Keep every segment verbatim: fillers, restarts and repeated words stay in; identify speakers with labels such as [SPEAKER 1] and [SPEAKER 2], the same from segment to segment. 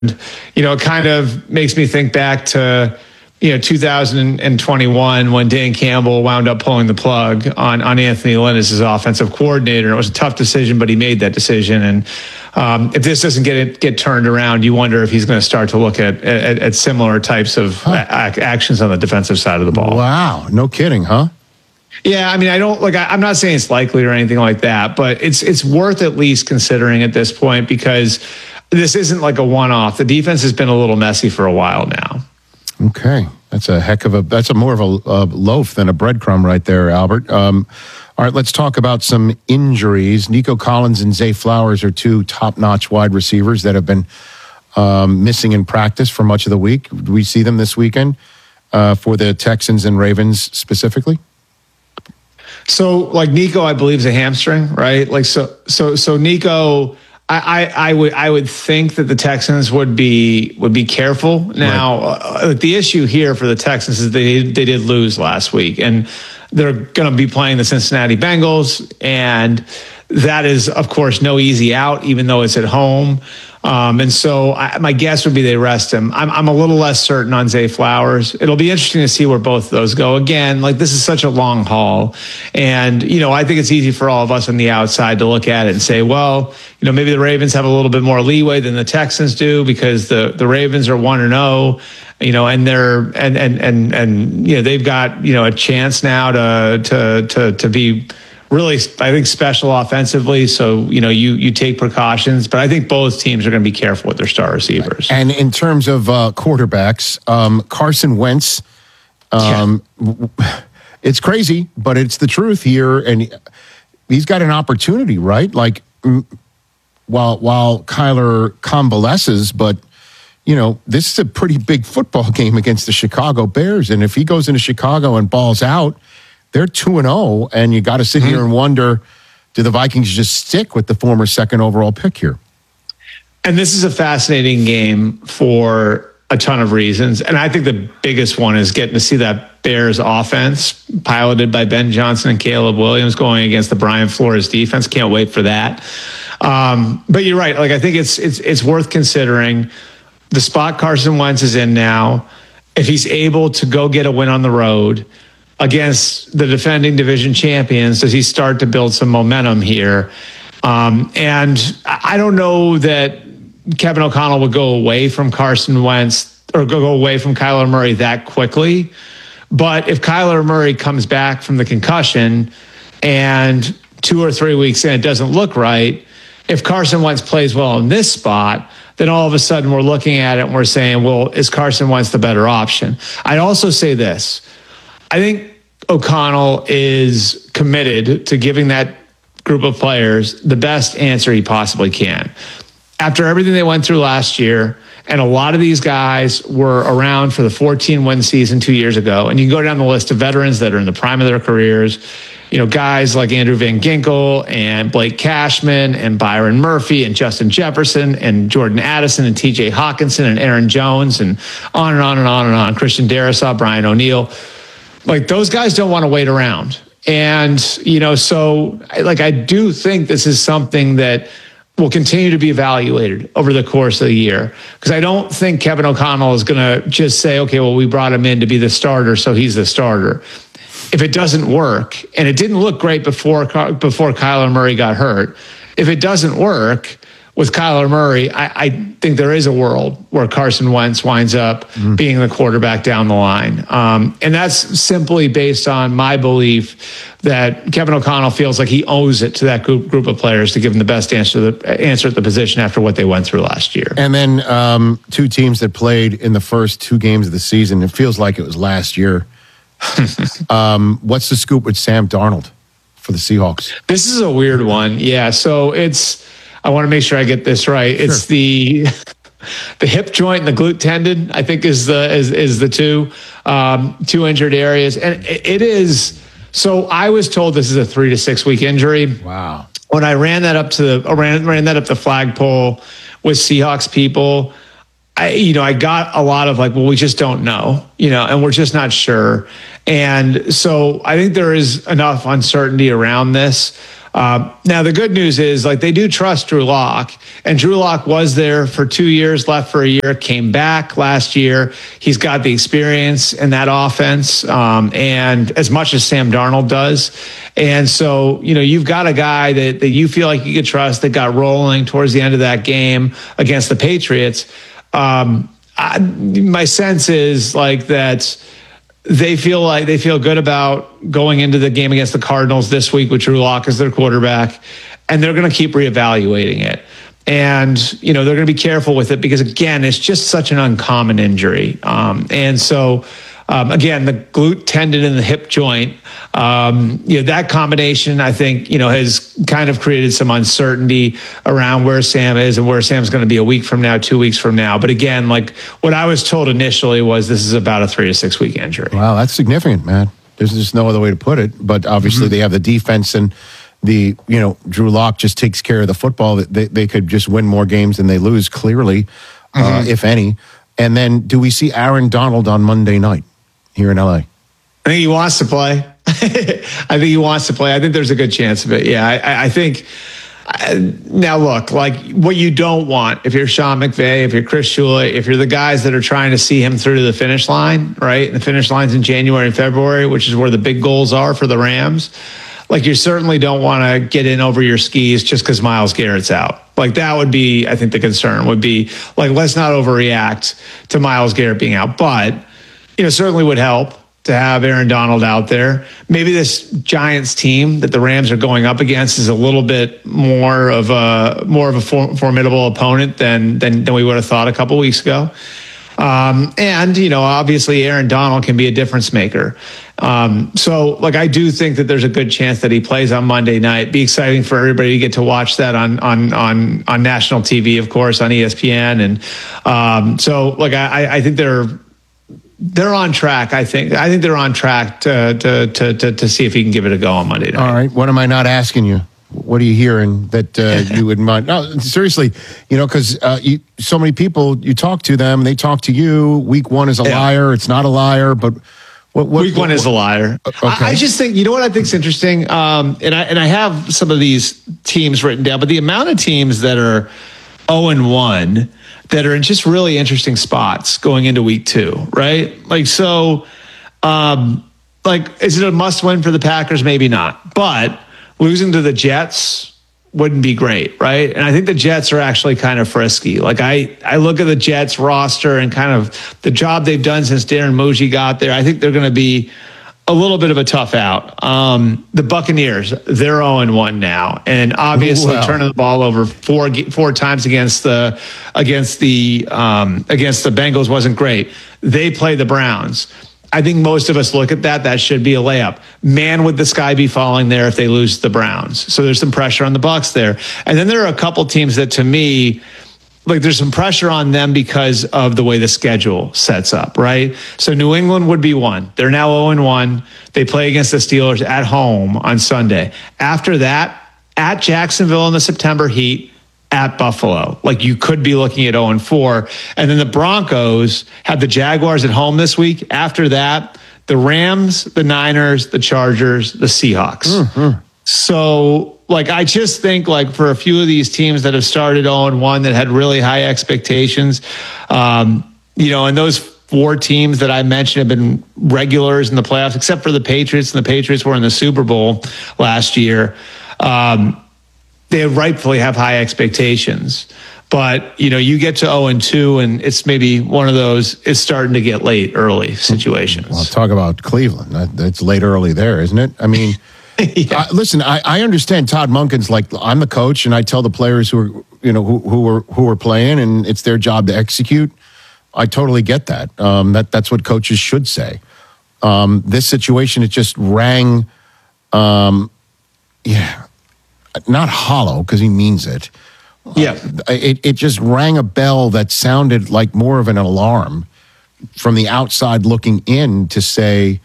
[SPEAKER 1] you know, it kind of makes me think back to, you know, two thousand twenty-one when Dan Campbell wound up pulling the plug on, on Anthony Lynn as his offensive coordinator. It was a tough decision, but he made that decision. And um, if this doesn't get it, get turned around, you wonder if he's going to start to look at, at, at similar types of huh. a- actions on the defensive side of the ball.
[SPEAKER 2] Wow. No kidding, huh?
[SPEAKER 1] Yeah, I mean, I don't like. I, I'm not saying it's likely or anything like that, but it's it's worth at least considering at this point because this isn't like a one-off. The defense has been a little messy for a while now.
[SPEAKER 2] Okay, that's a heck of a. That's a more of a, a loaf than a breadcrumb right there, Albert. Um, all right, let's talk about some injuries. Nico Collins and Zay Flowers are two top-notch wide receivers that have been um, missing in practice for much of the week. Do we see them this weekend uh, for the Texans and Ravens specifically?
[SPEAKER 1] So, like Nico, I believe is a hamstring, right? Like so, so, so Nico, I, I, I would, I would think that the Texans would be would be careful. Now, right. uh, the issue here for the Texans is they they did lose last week, and they're going to be playing the Cincinnati Bengals, and that is, of course, no easy out, even though it's at home. Um, and so I, my guess would be they rest him. I'm, I'm a little less certain on Zay Flowers. It'll be interesting to see where both of those go. Again, like this is such a long haul. And, you know, I think it's easy for all of us on the outside to look at it and say, well, you know, maybe the Ravens have a little bit more leeway than the Texans do because the, the Ravens are one and oh, you know, and they're, and, and, and, and, you know, they've got, you know, a chance now to, to, to, to be, really, I think, special offensively. So, you know, you you take precautions. But I think both teams are going to be careful with their star receivers.
[SPEAKER 2] And in terms of uh, quarterbacks, um, Carson Wentz, um, yeah. it's crazy, but it's the truth here. And he's got an opportunity, right? Like, while, while Kyler convalesces, but, you know, this is a pretty big football game against the Chicago Bears. And if he goes into Chicago and balls out, they're two and oh, and you got to sit mm-hmm. here and wonder, do the Vikings just stick with the former second overall pick here?
[SPEAKER 1] And this is a fascinating game for a ton of reasons. And I think the biggest one is getting to see that Bears offense piloted by Ben Johnson and Caleb Williams going against the Brian Flores defense. Can't wait for that. Um, but you're right. Like I think it's it's it's worth considering the spot Carson Wentz is in now. If he's able to go get a win on the road against the defending division champions, does he start to build some momentum here? Um, and I don't know that Kevin O'Connell would go away from Carson Wentz or go away from Kyler Murray that quickly. But if Kyler Murray comes back from the concussion and two or three weeks in, it doesn't look right, if Carson Wentz plays well in this spot, then all of a sudden we're looking at it and we're saying, well, is Carson Wentz the better option? I'd also say this. I think O'Connell is committed to giving that group of players the best answer he possibly can. After everything they went through last year, and a lot of these guys were around for the fourteen-win season two years ago, and you can go down the list of veterans that are in the prime of their careers, you know, guys like Andrew Van Ginkel and Blake Cashman and Byron Murphy and Justin Jefferson and Jordan Addison and T J Hawkinson and Aaron Jones and on and on and on and on, Christian Darrisaw, Brian O'Neill. Like those guys don't want to wait around. And, you know, so like I do think this is something that will continue to be evaluated over the course of the year. Because I don't think Kevin O'Connell is going to just say, okay, well, we brought him in to be the starter, so he's the starter. If it doesn't work, and it didn't look great before before Kyler Murray got hurt, if it doesn't work with Kyler Murray, I, I think there is a world where Carson Wentz winds up mm. being the quarterback down the line. Um, and that's simply based on my belief that Kevin O'Connell feels like he owes it to that group, group of players to give him the best answer, the, answer at the position after what they went through last year.
[SPEAKER 2] And then um, two teams that played in the first two games of the season, it feels like it was last year. um, what's the scoop with Sam Darnold for the Seahawks?
[SPEAKER 1] This is a weird one. Yeah, so it's... I want to make sure I get this right. Sure. It's the the hip joint and the glute tendon, I think, is the is is the two um, two injured areas, and it, it is. So I was told this is a three to six week injury.
[SPEAKER 2] Wow.
[SPEAKER 1] When I ran that up to the I ran ran that up the flagpole with Seahawks people, I you know I got a lot of like, well, we just don't know, you know, and we're just not sure, and so I think there is enough uncertainty around this. Uh, now, the good news is, like, they do trust Drew Lock, and Drew Lock was there for two years, left for a year, came back last year. He's got the experience in that offense, um, and as much as Sam Darnold does. And so, you know, you've got a guy that, that you feel like you could trust that got rolling towards the end of that game against the Patriots. Um, I, my sense is like that they feel like they feel good about going into the game against the Cardinals this week with Drew Lock as their quarterback, and they're going to keep reevaluating it. And, you know, they're going to be careful with it because, again, it's just such an uncommon injury. Um, and so, um, again, the glute tendon in the hip joint, um, you know, that combination, I think, you know, has kind of created some uncertainty around where Sam is and where Sam's going to be a week from now, two weeks from now. But again, like what I was told initially was this is about a three to six week injury.
[SPEAKER 2] Wow, that's significant, man. There's just no other way to put it. But obviously mm-hmm. they have the defense and the, you know, Drew Lock just takes care of the football. They, they could just win more games than they lose, clearly, mm-hmm. uh, if any. And then do we see Aaron Donald on Monday night here in L A?
[SPEAKER 1] I think he wants to play. I think he wants to play. I think there's a good chance of it. Yeah, I, I think. I, now, look, like what you don't want if you're Sean McVay, if you're Chris Shula, if you're the guys that are trying to see him through to the finish line, right? And the finish line's in January and February, which is where the big goals are for the Rams. Like, you certainly don't want to get in over your skis just because Myles Garrett's out. Like, that would be, I think the concern would be, like, let's not overreact to Myles Garrett being out. But, you know, certainly would help to have Aaron Donald out there. Maybe this Giants team that the Rams are going up against is a little bit more of a more of a for, formidable opponent than, than than we would have thought a couple weeks ago. Um, and, you know, obviously Aaron Donald can be a difference maker. Um, so, like, I do think that there's a good chance that he plays on Monday night. Be exciting for everybody to get to watch that on on on on national T V, of course, on E S P N. And um, so, like, I, I think they're they're on track. I think I think they're on track to to to to, to see if he can give it a go on Monday night.
[SPEAKER 2] All right. What am I not asking you? What are you hearing that uh, you would mind? No, seriously, you know, because uh, you, so many people, you talk to them, they talk to you. Week one is a yeah. liar. It's not a liar, but what, what,
[SPEAKER 1] week one
[SPEAKER 2] what,
[SPEAKER 1] is a liar.
[SPEAKER 2] Okay.
[SPEAKER 1] I, I just think, you know what I think is interesting, um, and I and I have some of these teams written down, but the amount of teams that are zero and one that are in just really interesting spots going into week two, right? Like so, um, like is it a must win for the Packers? Maybe not, but losing to the Jets wouldn't be great, right? And I think the Jets are actually kind of frisky. Like I, I look at the Jets roster and kind of the job they've done since Darren Muji got there. I think they're going to be a little bit of a tough out. Um, the Buccaneers, they're zero and one now, and obviously well. turning the ball over four four times against the against the um, against the Bengals wasn't great. They play the Browns. I think most of us look at that. That should be a layup. Man, would the sky be falling there if they lose the Browns? So there's some pressure on the Bucs there. And then there are a couple teams that, to me, like there's some pressure on them because of the way the schedule sets up, right? So New England would be one. They're now zero and one. They play against the Steelers at home on Sunday. After that, at Jacksonville in the September heat, at Buffalo. Like you could be looking at zero and four. And then the Broncos have the Jaguars at home this week. After that, the Rams, the Niners, the Chargers, the Seahawks. Mm-hmm. So, like, I just think, like, for a few of these teams that have started zero and one that had really high expectations, um, you know, and those four teams that I mentioned have been regulars in the playoffs, except for the Patriots, and the Patriots were in the Super Bowl last year. Um, they rightfully have high expectations. But, you know, you get to zero and two, and it's maybe one of those, it's starting to get late early situations.
[SPEAKER 2] Well, talk about Cleveland. That, that's late early there, isn't it? I mean, yeah. uh, listen, I, I understand Todd Monken's like, I'm the coach, and I tell the players who are, you know, who, who are who are playing, and it's their job to execute. I totally get that. Um, that that's what coaches should say. Um, this situation, it just rang, um, yeah, not hollow because he means it.
[SPEAKER 1] Yeah,
[SPEAKER 2] uh, it it just rang a bell that sounded like more of an alarm from the outside looking in to say,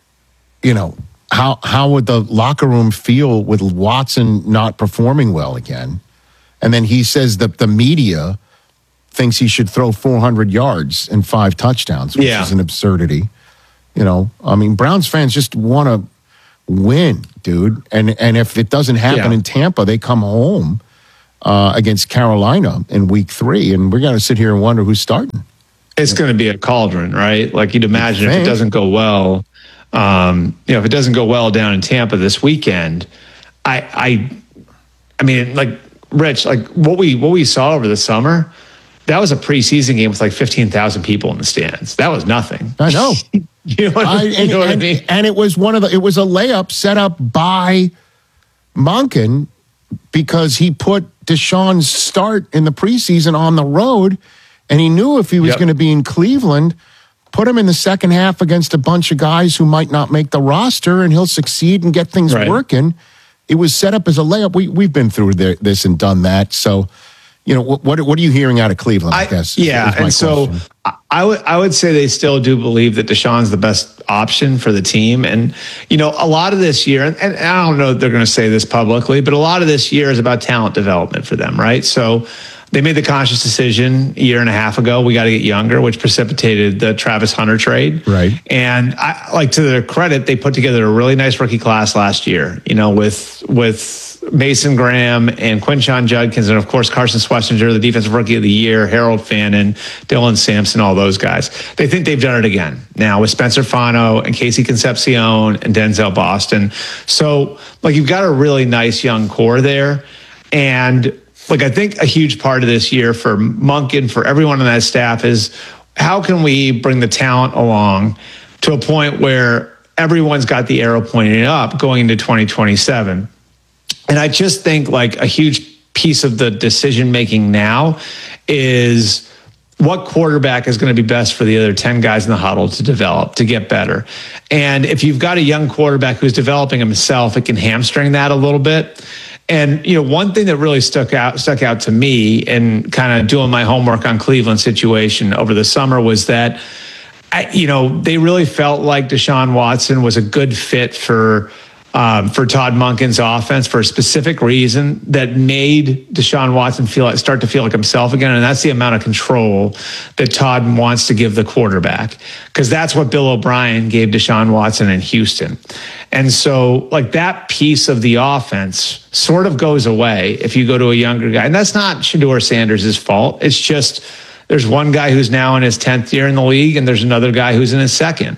[SPEAKER 2] you know, how how would the locker room feel with Watson not performing well again? And then he says that the media thinks he should throw four hundred yards and five touchdowns, which
[SPEAKER 1] yeah.
[SPEAKER 2] is an absurdity. You know, I mean, Browns fans just want to win. dude. And and if it doesn't happen
[SPEAKER 1] Yeah.
[SPEAKER 2] in Tampa, they come home uh, against Carolina in week three, and we're going to sit here and wonder who's starting.
[SPEAKER 1] It's going to be a cauldron, right? Like you'd imagine if
[SPEAKER 2] think.
[SPEAKER 1] it doesn't go well, um, you know, if it doesn't go well down in Tampa this weekend, I, I, I mean, like Rich, like what we what we saw over the summer, that was a preseason game with like fifteen thousand people in the stands. That was nothing.
[SPEAKER 2] I know.
[SPEAKER 1] you know what,
[SPEAKER 2] I,
[SPEAKER 1] you
[SPEAKER 2] and,
[SPEAKER 1] know what I
[SPEAKER 2] and-
[SPEAKER 1] mean?
[SPEAKER 2] and it was one of the. It was a layup set up by Monken because he put Deshaun's start in the preseason on the road, and he knew if he was
[SPEAKER 1] Yep.
[SPEAKER 2] going to be in Cleveland, put him in the second half against a bunch of guys who might not make the roster, and he'll succeed and get things
[SPEAKER 1] Right.
[SPEAKER 2] working. It was set up as a layup. We we've been through the, this and done that. So, you know, what what, what are you hearing out of Cleveland? I,
[SPEAKER 1] I,
[SPEAKER 2] guess.
[SPEAKER 1] yeah,
[SPEAKER 2] is my
[SPEAKER 1] and so
[SPEAKER 2] question.
[SPEAKER 1] I, I would I would say they still do believe that Deshaun's the best option for the team, and you know a lot of this year, and, and I don't know if they're going to say this publicly, but a lot of this year is about talent development for them, right? So they made the conscious decision a year and a half ago. We got to get younger, which precipitated the Travis Hunter trade.
[SPEAKER 2] Right.
[SPEAKER 1] And I like to their credit, they put together a really nice rookie class last year. You know, with with Mason Graham and Quinshon Judkins, and of course Carson Schlesinger, the defensive rookie of the year, Harold Fannin, Dylan Sampson, all those guys. They think they've done it again now with Spencer Fano and Casey Concepcion and Denzel Boston. So like you've got a really nice young core there. And like, I think a huge part of this year for Monken, for everyone on that staff is how can we bring the talent along to a point where everyone's got the arrow pointing up going into twenty twenty-seven. And I just think like a huge piece of the decision making now is what quarterback is going to be best for the other ten guys in the huddle to develop, to get better. And if you've got a young quarterback who's developing himself, it can hamstring that a little bit. And, you know, one thing that really stuck out stuck out to me and kind of doing my homework on Cleveland situation over the summer was that, I, you know, they really felt like Deshaun Watson was a good fit for um, for Todd Monken's offense for a specific reason that made Deshaun Watson feel like, start to feel like himself again. And that's the amount of control that Todd wants to give the quarterback, because that's what Bill O'Brien gave Deshaun Watson in Houston. And so like that piece of the offense sort of goes away if you go to a younger guy. And that's not Shedeur Sanders' fault. It's just there's one guy who's now in his tenth year in the league, and there's another guy who's in his second.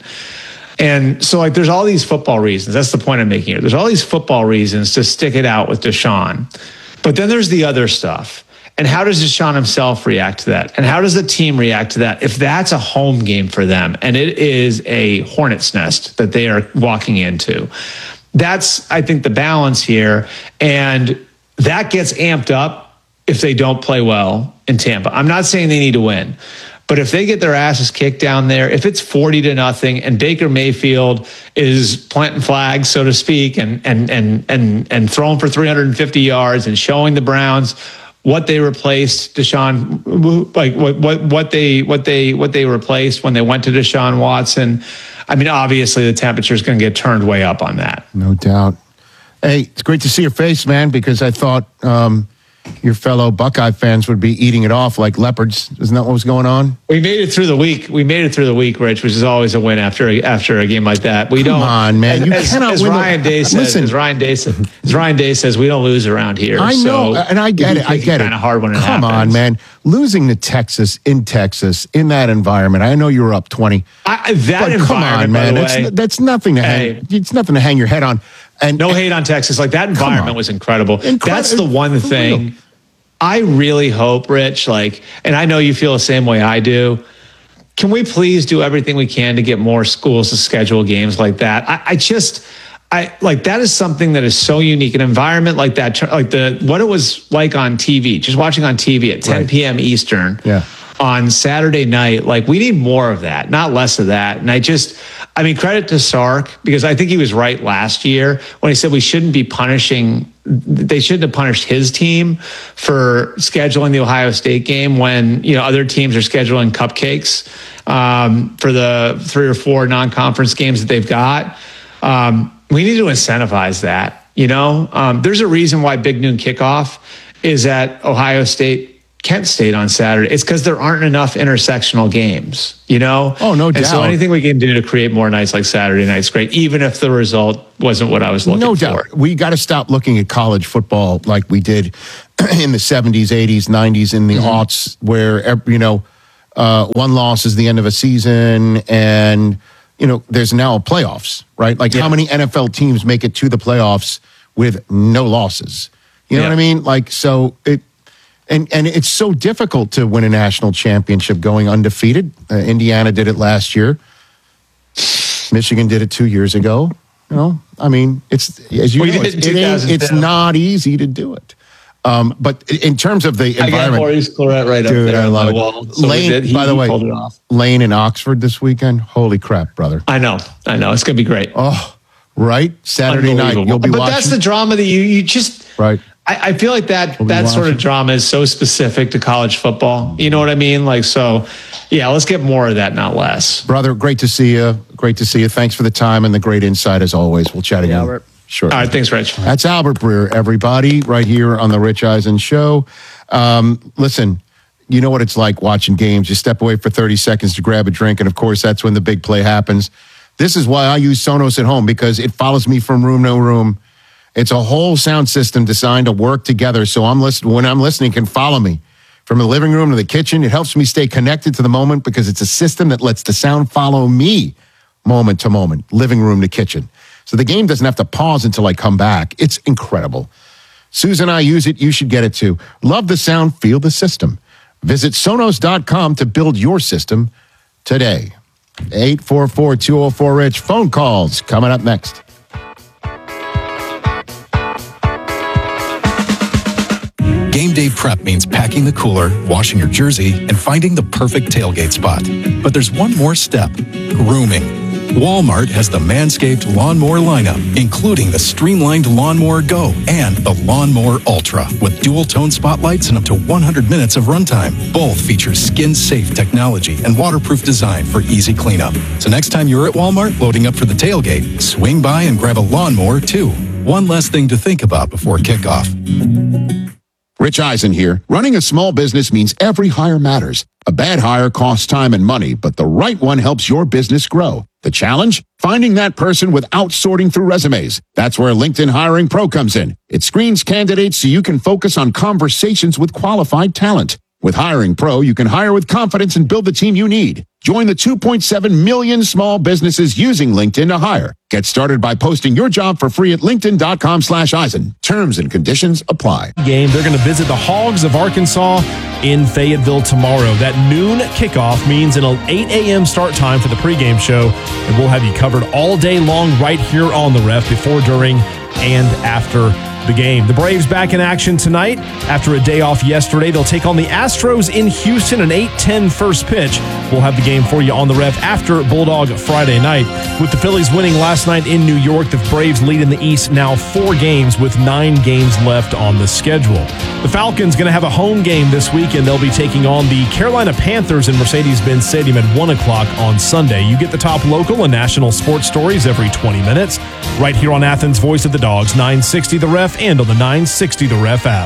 [SPEAKER 1] And so, like, there's all these football reasons. That's the point I'm making here. There's all these football reasons to stick it out with Deshaun. But then there's the other stuff. And how does Deshaun himself react to that? And how does the team react to that if that's a home game for them and it is a hornet's nest that they are walking into? That's, I think, the balance here. And that gets amped up if they don't play well in Tampa. I'm not saying they need to win. But if they get their asses kicked down there, if it's forty to nothing and Baker Mayfield is planting flags, so to speak, and and and and and throwing for three hundred fifty yards and showing the Browns what they replaced Deshaun, like what what what they what they what they replaced when they went to Deshaun Watson, I mean, obviously the temperature is going to get turned way up on that.
[SPEAKER 2] No doubt. Hey, it's great to see your face, man, because I thought um, your fellow Buckeye fans would be eating it off like leopards. Isn't that what was going on?
[SPEAKER 1] We made it through the week. We made it through the week, Rich, which is always a win after a, after a game like that. We
[SPEAKER 2] Come
[SPEAKER 1] don't.
[SPEAKER 2] on, man.
[SPEAKER 1] As,
[SPEAKER 2] You
[SPEAKER 1] as,
[SPEAKER 2] cannot
[SPEAKER 1] as
[SPEAKER 2] win the-
[SPEAKER 1] Ryan Day says.
[SPEAKER 2] Listen.
[SPEAKER 1] As Ryan Day says. As Ryan Day says, we don't lose around here.
[SPEAKER 2] I know,
[SPEAKER 1] so
[SPEAKER 2] and I get it. I get it.
[SPEAKER 1] Kind of hard when it
[SPEAKER 2] Come
[SPEAKER 1] happens.
[SPEAKER 2] on, man. Losing to Texas in Texas in that environment. I know you were up twenty.
[SPEAKER 1] I, that
[SPEAKER 2] But
[SPEAKER 1] environment,
[SPEAKER 2] come on, man.
[SPEAKER 1] by the
[SPEAKER 2] That's
[SPEAKER 1] way,
[SPEAKER 2] that's nothing to hang.
[SPEAKER 1] Hey.
[SPEAKER 2] It's nothing to hang your head on. And
[SPEAKER 1] no hate on Texas. Like that environment
[SPEAKER 2] on.
[SPEAKER 1] was incredible.
[SPEAKER 2] Incredi-
[SPEAKER 1] That's the one
[SPEAKER 2] for
[SPEAKER 1] thing
[SPEAKER 2] real.
[SPEAKER 1] I really hope, Rich. Like, and I know you feel the same way I do. Can we please do everything we can to get more schools to schedule games like that? I, I just, I like that is something that is so unique. An environment like that, like the what it was like on T V, just watching on T V at ten p.m. Eastern.
[SPEAKER 2] Yeah.
[SPEAKER 1] On Saturday night, like we need more of that, not less of that. And I just, I mean, credit to Sark, because I think he was right last year when he said we shouldn't be punishing, they shouldn't have punished his team for scheduling the Ohio State game when, you know, other teams are scheduling cupcakes um, for the three or four non-conference games that they've got. Um, we need to incentivize that, you know. Um, there's a reason why Big Noon Kickoff is at Ohio State Kent State on Saturday. It's because there aren't enough intersectional games, you know?
[SPEAKER 2] Oh, no
[SPEAKER 1] and
[SPEAKER 2] doubt.
[SPEAKER 1] So anything we can do to create more nights like Saturday night's great, even if the result wasn't what I was looking
[SPEAKER 2] no
[SPEAKER 1] for.
[SPEAKER 2] No doubt. We got to stop looking at college football like we did in the seventies, eighties, nineties, in the mm-hmm. aughts, where, you know, uh, one loss is the end of a season and, you know, there's now playoffs, right? Like yeah. how many N F L teams make it to the playoffs with no losses? You know yeah. what I mean? Like, so it, And and it's so difficult to win a national championship going undefeated. Uh, Indiana did it last year. Michigan did it two years ago. You know, I mean, it's as you
[SPEAKER 1] we
[SPEAKER 2] know, it's,
[SPEAKER 1] it
[SPEAKER 2] it it's not easy to do it. Um, but in terms of the environment,
[SPEAKER 1] I got Maurice Clarett right
[SPEAKER 2] dude,
[SPEAKER 1] up there
[SPEAKER 2] I
[SPEAKER 1] on
[SPEAKER 2] love
[SPEAKER 1] my
[SPEAKER 2] it.
[SPEAKER 1] wall. So
[SPEAKER 2] Lane,
[SPEAKER 1] did, he,
[SPEAKER 2] by the way,
[SPEAKER 1] pulled it off.
[SPEAKER 2] Lane in Oxford this weekend. Holy crap, brother!
[SPEAKER 1] I know, I know, it's gonna be great.
[SPEAKER 2] Oh, right, Saturday night you'll be
[SPEAKER 1] but
[SPEAKER 2] watching.
[SPEAKER 1] That's the drama that you you just
[SPEAKER 2] right.
[SPEAKER 1] I, I feel like that that sort of drama is so specific to college football. You know what I mean? Like, so, yeah, let's get more of that, not less.
[SPEAKER 2] Brother, great to see you. Great to see you. Thanks for the time and the great insight as always. We'll chat again.
[SPEAKER 3] Albert.
[SPEAKER 2] Sure.
[SPEAKER 1] All right, thanks, Rich.
[SPEAKER 2] That's Albert Breer, everybody, right here on the Rich Eisen Show. Um, listen, you know what it's like watching games. You step away for thirty seconds to grab a drink, and of course, that's when the big play happens. This is why I use Sonos at home, because it follows me from room to room. It's a whole sound system designed to work together. So I'm listening when I'm listening, can follow me from the living room to the kitchen. It helps me stay connected to the moment because it's a system that lets the sound follow me moment to moment, living room to kitchen. So the game doesn't have to pause until I come back. It's incredible. Susan and I use it. You should get it too. Love the sound, feel the system. Visit Sonos dot com to build your system today. eight four four, two oh four, RICH. Phone calls coming up next.
[SPEAKER 4] Game day prep means packing the cooler, washing your jersey, and finding the perfect tailgate spot. But there's one more step: grooming. Walmart has the Manscaped Lawnmower lineup, including the streamlined Lawnmower Go and the Lawnmower Ultra, with dual-tone spotlights and up to one hundred minutes of runtime. Both feature skin-safe technology and waterproof design for easy cleanup. So next time you're at Walmart loading up for the tailgate, swing by and grab a lawnmower too. One less thing to think about before kickoff.
[SPEAKER 2] Rich Eisen here. Running a small business means every hire matters. A bad hire costs time and money, but the right one helps your business grow. The challenge? Finding that person without sorting through resumes. That's where LinkedIn Hiring Pro comes in. It screens candidates so you can focus on conversations with qualified talent. With Hiring Pro, you can hire with confidence and build the team you need. Join the two point seven million small businesses using LinkedIn to hire. Get started by posting your job for free at linkedin.com slash Eisen. Terms and conditions apply.
[SPEAKER 5] Game. They're going to visit the Hogs of Arkansas in Fayetteville tomorrow. That noon kickoff means an eight a.m. start time for the pregame show, and we'll have you covered all day long right here on the Ref, before, during, and after the game. The Braves back in action tonight after a day off yesterday. They'll take on the Astros in Houston, an eight ten first pitch. We'll have the game for you on the Ref after Bulldog Friday night. With the Phillies winning last night in New York, the Braves lead in the East now four games with nine games left on the schedule. The Falcons going to have a home game this weekend. They'll be taking on the Carolina Panthers in Mercedes-Benz Stadium at one o'clock on Sunday. You get the top local and national sports stories every twenty minutes right here on Athens' Voice of the Dogs, nine sixty The Ref, and on the nine sixty The Ref app.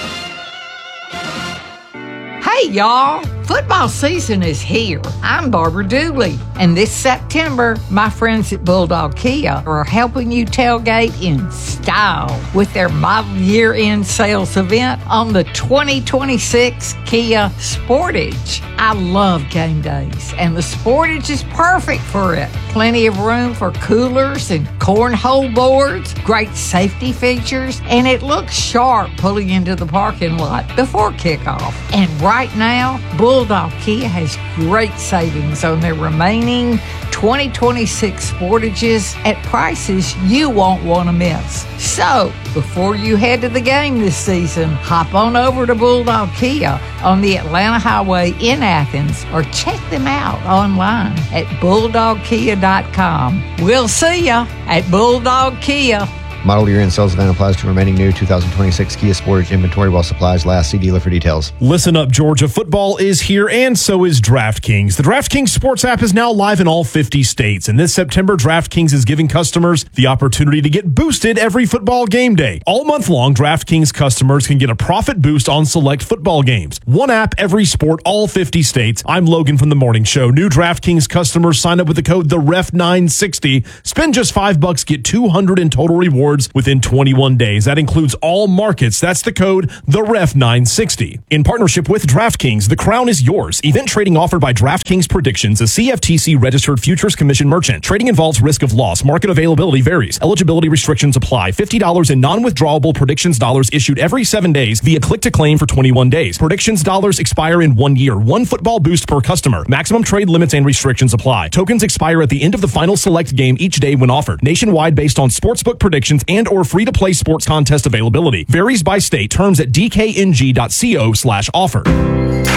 [SPEAKER 6] Hey, y'all. Football season is here. I'm Barbara Dooley, and this September, my friends at Bulldog Kia are helping you tailgate in style with their model year-end sales event on the twenty twenty-six Kia Sportage. I love game days, and the Sportage is perfect for it. Plenty of room for coolers and cornhole boards, great safety features, and it looks sharp pulling into the parking lot before kickoff. And right now, Bulldog Kia has great savings on their remaining twenty twenty-six Sportages at prices you won't want to miss. So, before you head to the game this season, hop on over to Bulldog Kia on the Atlanta Highway in Athens, or check them out online at bulldog kia dot com. We'll see ya at Bulldog Kia.
[SPEAKER 3] Model year-end sales event applies to remaining new two thousand twenty-six Kia Sportage inventory while supplies last. See dealer for details.
[SPEAKER 5] Listen up, Georgia. Football is here, and so is DraftKings. The DraftKings Sports app is now live in all fifty states, and this September, DraftKings is giving customers the opportunity to get boosted every football game day. All month long, DraftKings customers can get a profit boost on select football games. One app, every sport, all fifty states. I'm Logan from The Morning Show. New DraftKings customers sign up with the code the ref nine sixty. Spend just five bucks, get two hundred in total rewards within twenty-one days. That includes all markets. That's the code the ref nine sixty. In partnership with DraftKings, the crown is yours. Event trading offered by DraftKings Predictions, a C F T C registered futures commission merchant. Trading involves risk of loss. Market availability varies. Eligibility restrictions apply. fifty dollars in non-withdrawable predictions dollars issued every seven days via click to claim for twenty-one days. Predictions dollars expire in one year. One football boost per customer. Maximum trade limits and restrictions apply. Tokens expire at the end of the final select game each day when offered. Nationwide based on sportsbook predictions and or free-to-play sports contest availability. Varies by state. Terms at d k n g dot co slash offer.